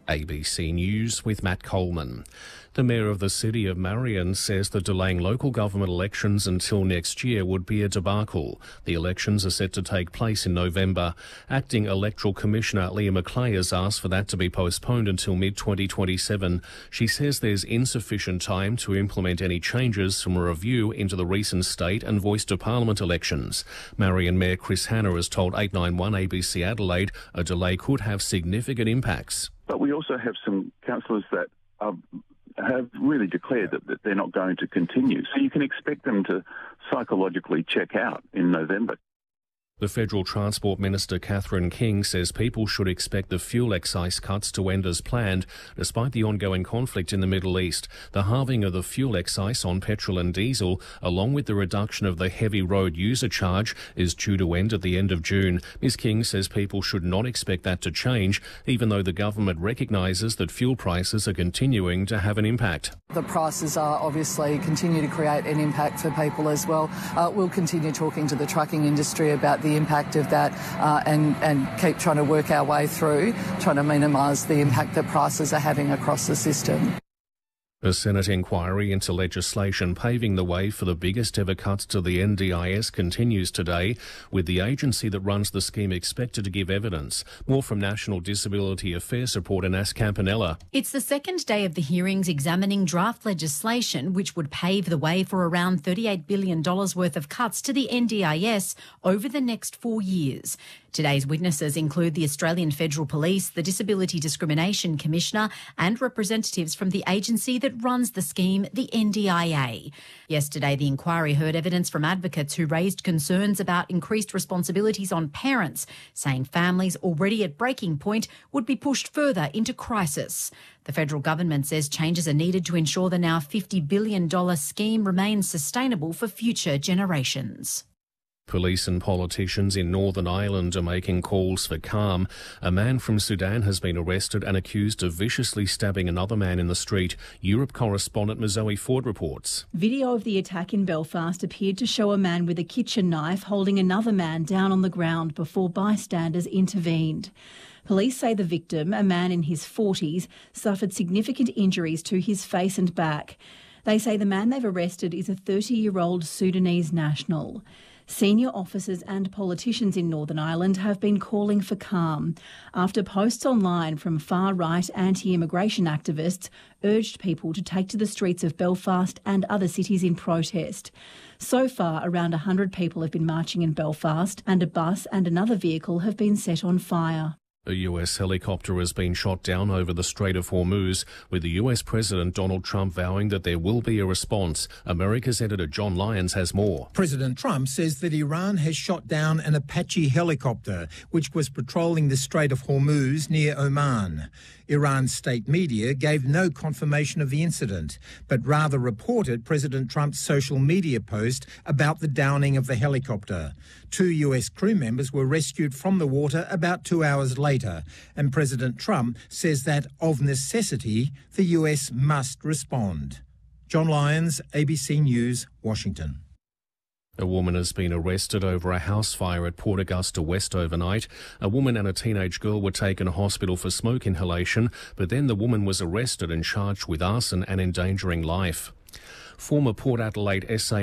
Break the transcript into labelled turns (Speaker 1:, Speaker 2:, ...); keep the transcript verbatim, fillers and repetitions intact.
Speaker 1: A B C News with Matt Coleman. The Mayor of the City of Marion says that delaying local government elections until next year would be a debacle. The elections are set to take place in November. Acting Electoral Commissioner Leah McClay has asked for that to be postponed until mid twenty twenty-seven. She says there's insufficient time to implement any changes from a review into the recent state and voice to Parliament elections. Marion Mayor Chris Hanna has told eight nine one A B C Adelaide a delay could have significant impacts.
Speaker 2: But we also have some councillors that are, have really declared that, that they're not going to continue. So you can expect them to psychologically check out in November.
Speaker 1: The Federal Transport Minister Catherine King says people should expect the fuel excise cuts to end as planned, despite the ongoing conflict in the Middle East. The halving of the fuel excise on petrol and diesel, along with the reduction of the heavy road user charge, is due to end at the end of June. Miz King says people should not expect that to change, even though the government recognises that fuel prices are continuing to have an impact.
Speaker 3: The prices are obviously continue to create an impact for people as well. Uh, we'll continue talking to the trucking industry about the the impact of that uh, and, and keep trying to work our way through, trying to minimise the impact that prices are having across the system.
Speaker 1: A Senate inquiry into legislation paving the way for the biggest ever cuts to the N D I S continues today, with the agency that runs the scheme expected to give evidence. More from National Disability Affairs reporter Nas Campanella.
Speaker 4: It's the second day of the hearings examining draft legislation which would pave the way for around thirty-eight billion dollars worth of cuts to the N D I S over the next four years. Today's witnesses include the Australian Federal Police, the Disability Discrimination Commissioner and representatives from the agency that runs the scheme, the N D I A. Yesterday, the inquiry heard evidence from advocates who raised concerns about increased responsibilities on parents, saying families already at breaking point would be pushed further into crisis. The federal government says changes are needed to ensure the now fifty billion dollars scheme remains sustainable for future generations.
Speaker 1: Police and politicians in Northern Ireland are making calls for calm. A man from Sudan has been arrested and accused of viciously stabbing another man in the street. Europe correspondent Mazoe Ford reports.
Speaker 5: Video of the attack in Belfast appeared to show a man with a kitchen knife holding another man down on the ground before bystanders intervened. Police say the victim, a man in his forties, suffered significant injuries to his face and back. They say the man they've arrested is a thirty-year-old Sudanese national. Senior officers and politicians in Northern Ireland have been calling for calm after posts online from far-right anti-immigration activists urged people to take to the streets of Belfast and other cities in protest. So far, around one hundred people have been marching in Belfast and a bus and another vehicle have been set on fire.
Speaker 1: A U S helicopter has been shot down over the Strait of Hormuz, with the U S President Donald Trump vowing that there will be a response. America's editor John Lyons has more.
Speaker 6: President Trump says that Iran has shot down an Apache helicopter which was patrolling the Strait of Hormuz near Oman. Iran's state media gave no confirmation of the incident, but rather reported President Trump's social media post about the downing of the helicopter. Two U S crew members were rescued from the water about two hours later, and President Trump says that, of necessity, the U S must respond. John Lyons, A B C News, Washington.
Speaker 1: A woman has been arrested over a house fire at Port Augusta West overnight. A woman and a teenage girl were taken to hospital for smoke inhalation, but then the woman was arrested and charged with arson and endangering life. Former Port Adelaide S A